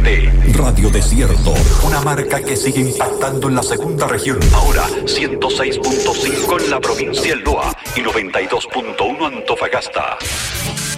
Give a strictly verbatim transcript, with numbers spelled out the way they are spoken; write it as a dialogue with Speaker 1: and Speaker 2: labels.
Speaker 1: T. Radio Desierto, una marca que sigue impactando en la segunda región. Ahora, ciento seis punto cinco en la provincia del Loa y noventa y dos punto uno Antofagasta.